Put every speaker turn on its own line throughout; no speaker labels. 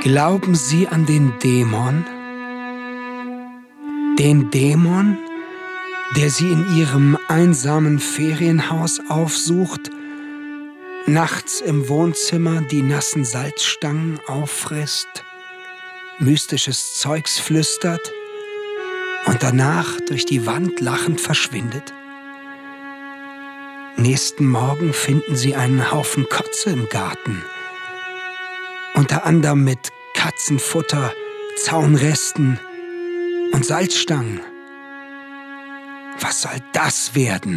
Glauben Sie an den Dämon? Den Dämon, der Sie in Ihrem einsamen Ferienhaus aufsucht, nachts im Wohnzimmer die nassen Salzstangen auffrisst, mystisches Zeugs flüstert und danach durch die Wand lachend verschwindet? Nächsten Morgen finden Sie einen Haufen Kotze im Garten, unter anderem mit Katzenfutter, Zaunresten und Salzstangen. Was soll das werden?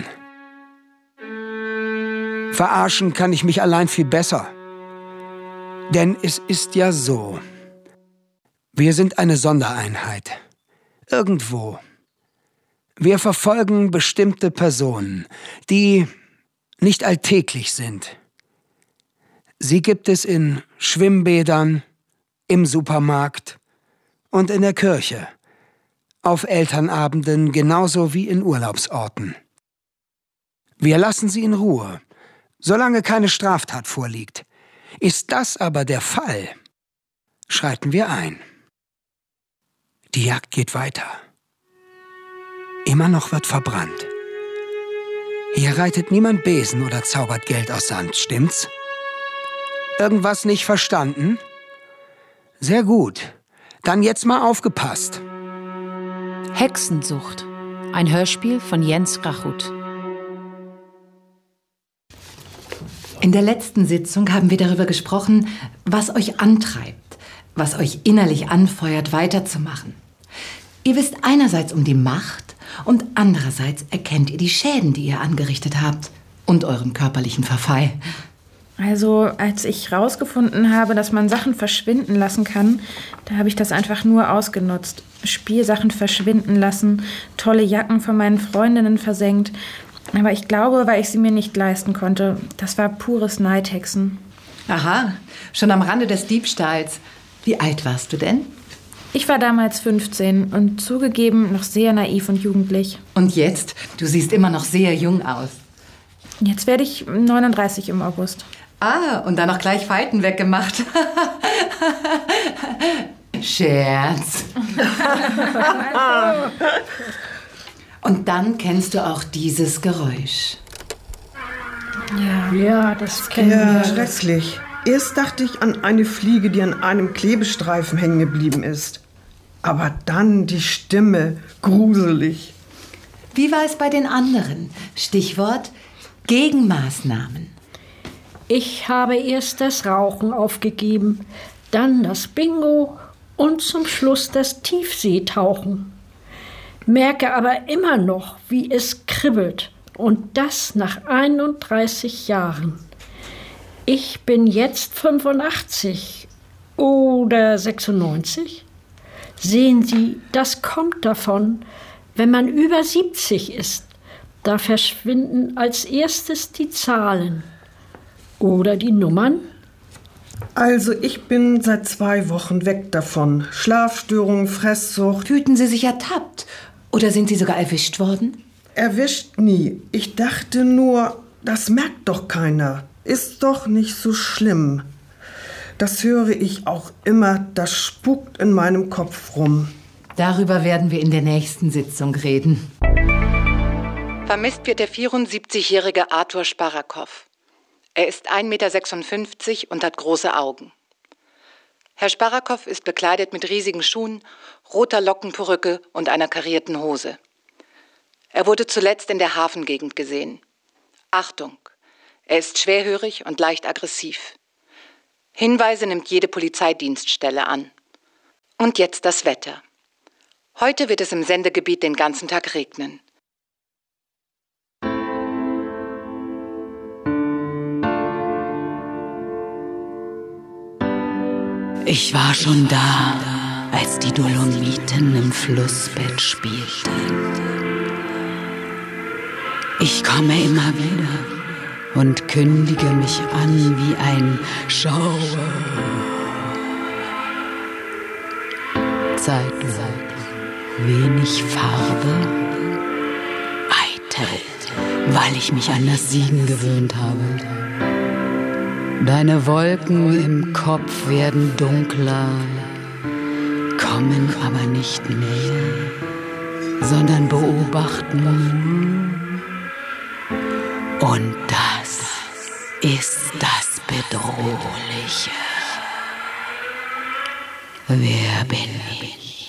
Verarschen kann ich mich allein viel besser. Denn es ist ja so, wir sind eine Sondereinheit. Irgendwo. Wir verfolgen bestimmte Personen, die nicht alltäglich sind. Sie gibt es in Schwimmbädern, im Supermarkt und in der Kirche, auf Elternabenden genauso wie in Urlaubsorten. Wir lassen sie in Ruhe, solange keine Straftat vorliegt. Ist das aber der Fall, schreiten wir ein. Die Jagd geht weiter. Immer noch wird verbrannt. Hier reitet niemand Besen oder zaubert Geld aus Sand, stimmt's? Irgendwas nicht verstanden? Sehr gut. Dann jetzt mal aufgepasst.
Hexensucht. Ein Hörspiel von Jens Rachut.
In der letzten Sitzung haben wir darüber gesprochen, was euch antreibt, was euch innerlich anfeuert, weiterzumachen. Ihr wisst einerseits um die Macht und andererseits erkennt ihr die Schäden, die ihr angerichtet habt und euren körperlichen Verfall.
Also, als ich rausgefunden habe, dass man Sachen verschwinden lassen kann, da habe ich das einfach nur ausgenutzt. Spielsachen verschwinden lassen, tolle Jacken von meinen Freundinnen versenkt. Aber ich glaube, weil ich sie mir nicht leisten konnte. Das war pures Neidhexen.
Aha, schon am Rande des Diebstahls. Wie alt warst du denn?
Ich war damals 15 und zugegeben noch sehr naiv und jugendlich.
Und jetzt? Du siehst immer noch sehr jung aus.
Jetzt werde ich 39 im August.
Ah, und dann noch gleich Falten weggemacht. Scherz. Und dann kennst du auch dieses Geräusch.
Ja, das kennen wir.
Ja, schrecklich. Erst dachte ich an eine Fliege, die an einem Klebestreifen hängen geblieben ist. Aber dann die Stimme, gruselig.
Wie war es bei den anderen? Stichwort Gegenmaßnahmen.
Ich habe erst das Rauchen aufgegeben, dann das Bingo und zum Schluss das Tiefseetauchen. Merke aber immer noch, wie es kribbelt, und das nach 31 Jahren. Ich bin jetzt 85 oder 96. Sehen Sie, das kommt davon, wenn man über 70 ist. Da verschwinden als erstes die Zahlen oder die Nummern.
Also ich bin seit 2 Wochen weg davon. Schlafstörungen, Fresssucht.
Fühlten Sie sich ertappt oder sind Sie sogar erwischt worden?
Erwischt nie. Ich dachte nur, das merkt doch keiner. Ist doch nicht so schlimm. Das höre ich auch immer, das spukt in meinem Kopf rum.
Darüber werden wir in der nächsten Sitzung reden.
Vermisst wird der 74-jährige Arthur Sparakow. Er ist 1,56 Meter und hat große Augen. Herr Sparakow ist bekleidet mit riesigen Schuhen, roter Lockenperücke und einer karierten Hose. Er wurde zuletzt in der Hafengegend gesehen. Achtung, er ist schwerhörig und leicht aggressiv. Hinweise nimmt jede Polizeidienststelle an. Und jetzt das Wetter. Heute wird es im Sendegebiet den ganzen Tag regnen.
Ich war schon da, als die Dolomiten im Flussbett spielten. Ich komme immer wieder und kündige mich an wie ein Schauer. Zeitlos, wenig Farbe, eitel, weil ich mich an das Siegen gewöhnt habe. Deine Wolken im Kopf werden dunkler, kommen aber nicht näher, sondern beobachten. Und das ist das Bedrohliche. Wer bin ich?